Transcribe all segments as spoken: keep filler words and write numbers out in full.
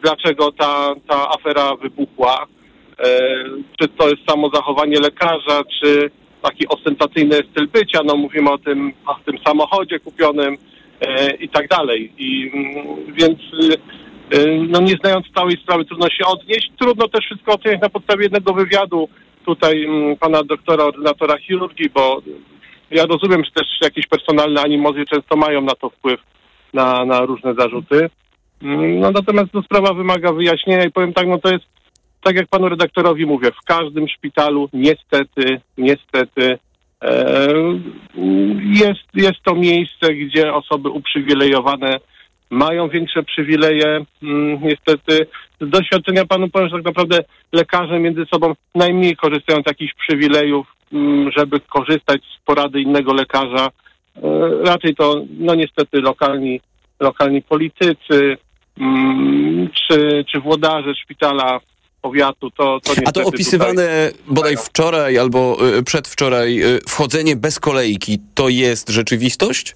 dlaczego ta, ta afera wybuchła. Czy to jest samo zachowanie lekarza, czy taki ostentacyjny styl bycia, no mówimy o tym, o tym samochodzie kupionym i tak dalej. I więc no nie znając całej sprawy trudno się odnieść. Trudno też wszystko oceniać na podstawie jednego wywiadu tutaj pana doktora, ordynatora chirurgii, bo ja rozumiem, że też jakieś personalne animozje często mają na to wpływ, na, na różne zarzuty. No natomiast no, sprawa wymaga wyjaśnienia i powiem tak, no to jest, tak jak panu redaktorowi mówię, w każdym szpitalu niestety, niestety e, jest, jest to miejsce, gdzie osoby uprzywilejowane mają większe przywileje. Niestety z doświadczenia panu powiem, że tak naprawdę lekarze między sobą najmniej korzystają z jakichś przywilejów, żeby korzystać z porady innego lekarza. Raczej to, no niestety, lokalni, lokalni politycy czy, czy włodarze szpitala, powiatu, to, to A to opisywane tutaj bodaj wczoraj albo przedwczoraj wchodzenie bez kolejki, to jest rzeczywistość?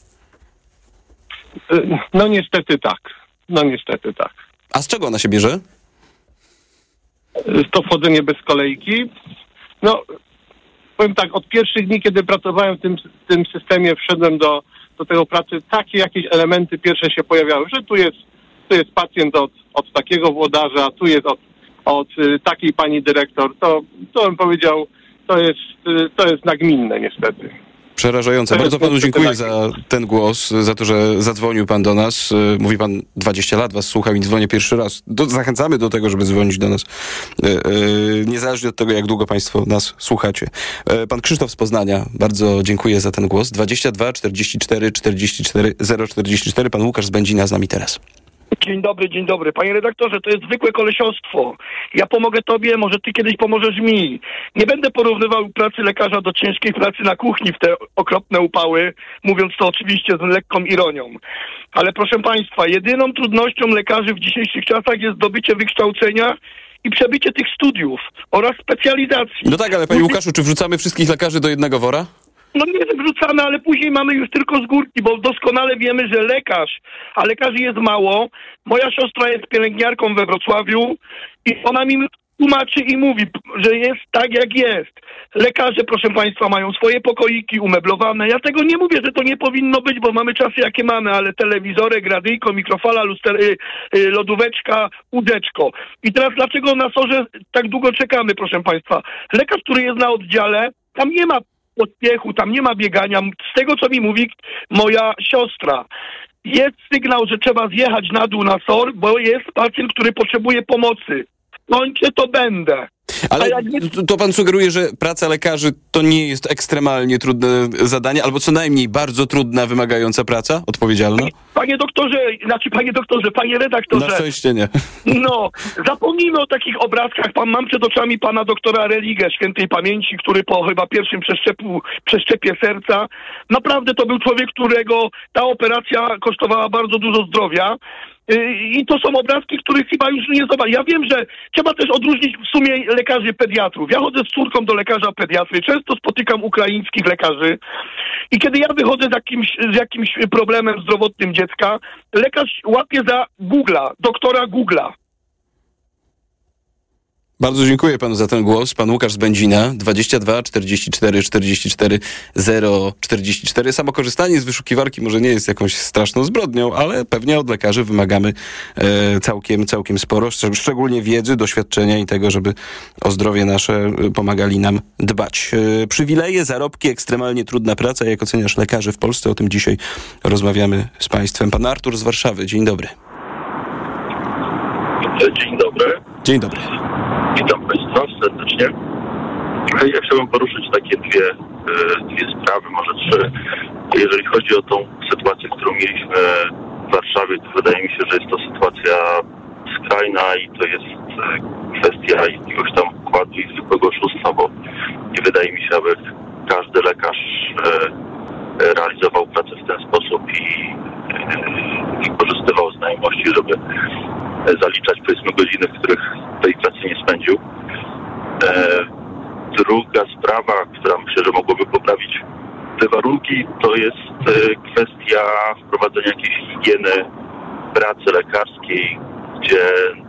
No niestety tak. No niestety tak. A z czego ona się bierze? To wchodzenie bez kolejki. No, powiem tak, od pierwszych dni, kiedy pracowałem w tym, w tym systemie, wszedłem do, do tego pracy, takie jakieś elementy pierwsze się pojawiały, że tu jest, tu jest pacjent od, od takiego włodarza, tu jest od, od takiej pani dyrektor. To, to bym powiedział, to jest, to jest nagminne niestety. Przerażające. Bardzo panu dziękuję za ten głos, za to, że zadzwonił pan do nas. Mówi pan, dwadzieścia lat was słucham i dzwonię pierwszy raz. Do, zachęcamy do tego, żeby dzwonić do nas. Yy, yy, niezależnie od tego, jak długo państwo nas słuchacie. Yy, pan Krzysztof z Poznania, bardzo dziękuję za ten głos. dwadzieścia dwa czterdzieści cztery czterdzieści cztery zero czterdzieści cztery. Pan Łukasz z Będzina z nami teraz. Dzień dobry, dzień dobry. Panie redaktorze, to jest zwykłe kolesiostwo. Ja pomogę tobie, może ty kiedyś pomożesz mi. Nie będę porównywał pracy lekarza do ciężkiej pracy na kuchni w te okropne upały, mówiąc to oczywiście z lekką ironią. Ale proszę państwa, jedyną trudnością lekarzy w dzisiejszych czasach jest zdobycie wykształcenia i przebycie tych studiów oraz specjalizacji. No tak, ale panie Łukaszu, czy wrzucamy wszystkich lekarzy do jednego wora? No nie jest wrzucane, ale później mamy już tylko z górki, bo doskonale wiemy, że lekarz, a lekarzy jest mało. Moja siostra jest pielęgniarką we Wrocławiu i ona mi tłumaczy i mówi, że jest tak, jak jest. Lekarze, proszę państwa, mają swoje pokoiki umeblowane. Ja tego nie mówię, że to nie powinno być, bo mamy czasy, jakie mamy, ale telewizorek, radyjko, mikrofala, luster, y, y, lodóweczka, łódeczko. I teraz dlaczego na sorze tak długo czekamy, proszę państwa? Lekarz, który jest na oddziale, tam nie ma podpiechu, tam nie ma biegania. Z tego, co mi mówi moja siostra, jest sygnał, że trzeba zjechać na dół na S O R, bo jest pacjent, który potrzebuje pomocy. W końcu to będę. Ale nie... to pan sugeruje, że praca lekarzy to nie jest ekstremalnie trudne zadanie, albo co najmniej bardzo trudna, wymagająca praca, odpowiedzialna? Panie, panie doktorze, znaczy panie doktorze, panie redaktorze. Na szczęście nie. No, zapomnijmy o takich obrazkach. Pan, mam przed oczami pana doktora Religę, świętej pamięci, który po chyba pierwszym przeszczepu, przeszczepie serca, naprawdę to był człowiek, którego ta operacja kosztowała bardzo dużo zdrowia. I to są obrazki, których chyba już nie zobaczy. Ja wiem, że trzeba też odróżnić w sumie lekarzy pediatrów. Ja chodzę z córką do lekarza pediatry, często spotykam ukraińskich lekarzy i kiedy ja wychodzę z jakimś, z jakimś problemem zdrowotnym dziecka, lekarz łapie za Google'a, doktora Google'a. Bardzo dziękuję panu za ten głos. Pan Łukasz z Będzina, dwadzieścia dwa czterdzieści cztery czterdzieści cztery zero czterdzieści cztery. Samo korzystanie z wyszukiwarki może nie jest jakąś straszną zbrodnią, ale pewnie od lekarzy wymagamy e, całkiem, całkiem sporo, szczególnie wiedzy, doświadczenia i tego, żeby o zdrowie nasze pomagali nam dbać. E, przywileje, zarobki, ekstremalnie trudna praca. Jak oceniasz lekarzy w Polsce? O tym dzisiaj rozmawiamy z państwem. Pan Artur z Warszawy. Dzień dobry. Dzień dobry. Dzień dobry. Witam państwa serdecznie. Ja chciałbym poruszyć takie dwie, dwie sprawy, może trzy. Jeżeli chodzi o tą sytuację, którą mieliśmy w Warszawie, to wydaje mi się, że jest to sytuacja skrajna i to jest kwestia jakiegoś tam układu i zwykłego oszustwa, bo nie wydaje mi się, aby każdy lekarz realizował pracę w ten sposób i wykorzystywał znajomości, żeby zaliczać, powiedzmy, godziny, w których tej pracy nie spędził. E, druga sprawa, która myślę, że mogłoby poprawić te warunki, to jest e, kwestia wprowadzenia jakiejś higieny pracy lekarskiej, gdzie